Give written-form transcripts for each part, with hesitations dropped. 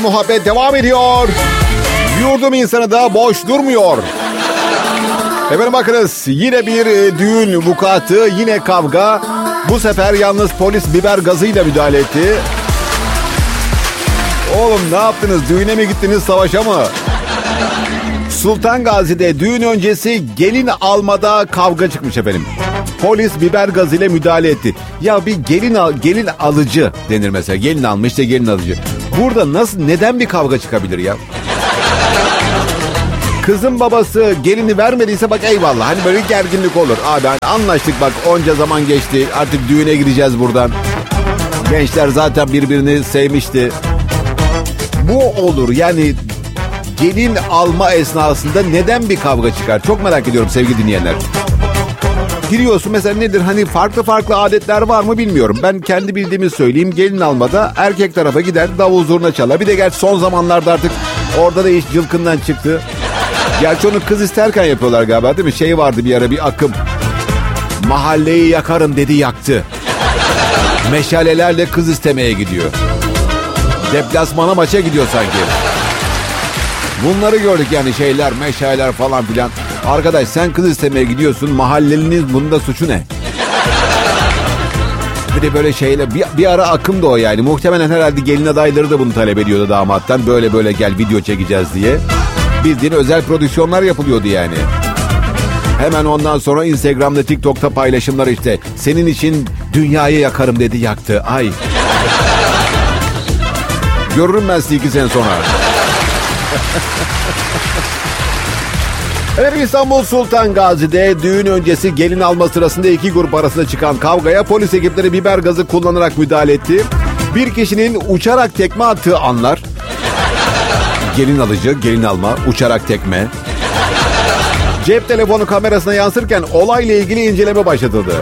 Muhabbet devam ediyor. Yurdum insanı da boş durmuyor. Efendim bakınız, yine bir düğün vukuatı, yine kavga. Bu sefer yalnız polis biber gazıyla müdahale etti. Oğlum ne yaptınız? Düğüne mi gittiniz, savaşa mı? Sultan Gazi'de düğün öncesi gelin almada kavga çıkmış efendim. Polis biber gazıyla müdahale etti. Ya bir gelin alıcı denir mesela. Gelin almış da gelin alıcı. Burada neden bir kavga çıkabilir ya? Kızın babası gelini vermediyse bak eyvallah. Hani böyle gerginlik olur. Abi anlaştık bak, onca zaman geçti. Artık düğüne gideceğiz buradan. Gençler zaten birbirini sevmişti. Bu olur yani, gelin alma esnasında neden bir kavga çıkar? Çok merak ediyorum sevgili dinleyenler. Giriyorsun mesela, nedir? Hani farklı adetler var mı bilmiyorum. Ben kendi bildiğimi söyleyeyim. Gelin almada erkek tarafa gider, davul zurna çalar. Bir de gerçi son zamanlarda artık orada da iş cılkından çıktı. Gerçi onu kız isterken yapıyorlar galiba, değil mi? Şey vardı bir ara, bir akım. Mahalleyi yakarım dedi, yaktı. Meşalelerle kız istemeye gidiyor. Deplasmana maça gidiyor sanki. Bunları gördük yani, şeyler, meşaleler falan filan. Arkadaş sen kız istemeye gidiyorsun, mahalleliniz bunda suçu ne? Bir de böyle şeyler, bir ara akım da o yani. Muhtemelen herhalde gelin adayları da bunu talep ediyordu damattan. Böyle gel video çekeceğiz diye. Bildiğin özel prodüksiyonlar yapılıyordu yani. Hemen ondan sonra Instagram'da, TikTok'ta paylaşımlar işte. Senin için dünyayı yakarım dedi, yaktı. Ay. Görürüm ben sizi 2 sene sonra. Evet, İstanbul Sultan Gazi'de düğün öncesi gelin alma sırasında 2 grup arasında çıkan kavgaya polis ekipleri biber gazı kullanarak müdahale etti. Bir kişinin uçarak tekme attığı anlar. Gelin alıcı, gelin alma, uçarak tekme. Cep telefonu kamerasına yansırken olayla ilgili inceleme başlatıldı.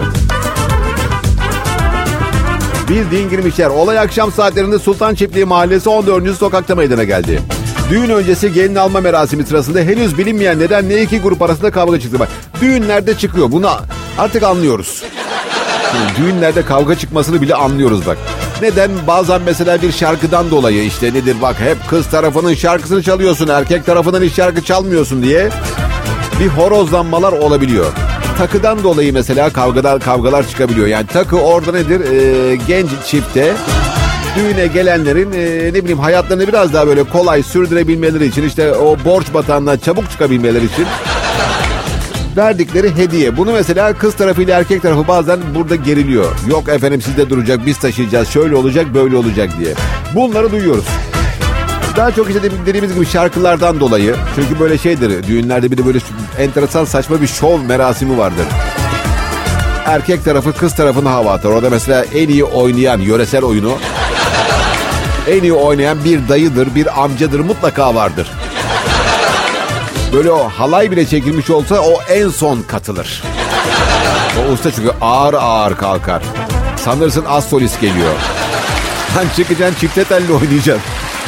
Bildiğin girmişler. Olay akşam saatlerinde Sultan Çiftliği Mahallesi 14. sokakta meydana geldi. Düğün öncesi gelin alma merasimi sırasında henüz bilinmeyen nedenle 2 grup arasında kavga çıktı. Bak, düğünlerde çıkıyor. Bunu artık anlıyoruz. Düğünlerde kavga çıkmasını bile anlıyoruz bak. Neden? Bazen mesela bir şarkıdan dolayı, işte nedir bak, hep kız tarafının şarkısını çalıyorsun, erkek tarafından hiç şarkı çalmıyorsun diye bir horozlanmalar olabiliyor. Takıdan dolayı mesela kavgalar çıkabiliyor. Yani takı orada nedir? Genç çifte düğüne gelenlerin ne bileyim hayatlarını biraz daha böyle kolay sürdürebilmeleri için, işte o borç batağından çabuk çıkabilmeleri için verdikleri hediye. Bunu mesela kız tarafıyla erkek tarafı bazen burada geriliyor. Yok efendim sizde duracak, biz taşıyacağız, şöyle olacak böyle olacak diye. Bunları duyuyoruz. Daha çok işte dediğimiz gibi şarkılardan dolayı. Çünkü böyle şeydir, düğünlerde bir de böyle enteresan saçma bir şov merasimi vardır. Erkek tarafı kız tarafına hava atar. Orada mesela en iyi oynayan yöresel oyunu, en iyi oynayan bir dayıdır, bir amcadır mutlaka vardır. Böyle o halay bile çekilmiş olsa o en son katılır. O usta çünkü ağır kalkar. Sanırsın az solist geliyor. Sen çıkacaksın, çifte telli oynayacaksın.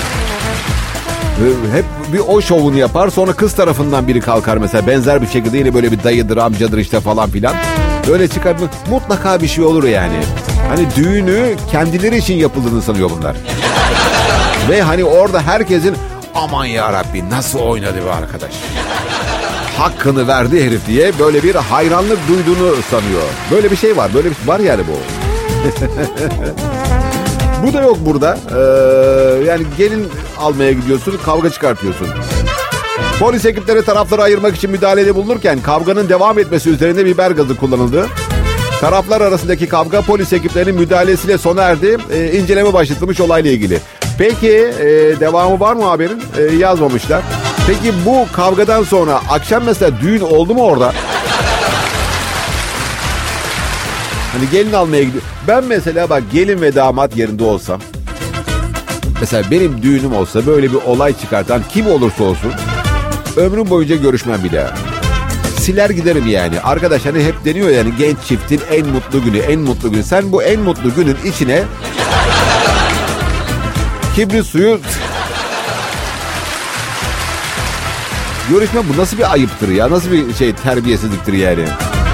Hep bir o şovunu yapar, sonra kız tarafından biri kalkar mesela benzer bir şekilde, yine böyle bir dayıdır, amcadır işte falan filan. Böyle çıkar, mutlaka bir şey olur yani. Hani düğünü kendileri için yapıldığını sanıyor bunlar. Ve hani orada herkesin aman yarabbi nasıl oynadı be arkadaş, hakkını verdi herif diye böyle bir hayranlık duyduğunu sanıyor. Böyle bir şey var, böyle bir şey var yani bu. Bu da yok burada. Yani gelin almaya gidiyorsun, kavga çıkartıyorsun. Polis ekipleri tarafları ayırmak için müdahalede bulunurken kavganın devam etmesi üzerine biber gazı kullanıldı. Taraflar arasındaki kavga polis ekiplerinin müdahalesiyle sona erdi. İnceleme başlatılmış olayla ilgili. Peki devamı var mı haberin? Yazmamışlar. Peki bu kavgadan sonra akşam mesela düğün oldu mu orada? Hani gelin almaya gidiyor. Ben mesela bak, gelin ve damat yerinde olsam, mesela benim düğünüm olsa, böyle bir olay çıkartan kim olursa olsun ömrüm boyunca görüşmem bir daha. Siler giderim yani. Arkadaş hani hep deniyor yani, genç çiftin en mutlu günü, en mutlu günü. Sen bu en mutlu günün içine kibrit suyu... Görüşme, bu nasıl bir ayıptır ya? Nasıl bir şey, terbiyesizliktir yani?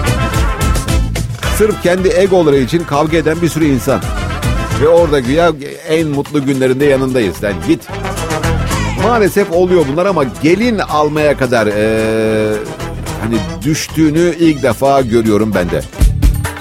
Sırf kendi egoları için kavga eden bir sürü insan. Ve orada güya en mutlu günlerinde yanındayız. Sen git. maalesef oluyor bunlar ama gelin almaya kadar hani düştüğünü ilk defa görüyorum ben de.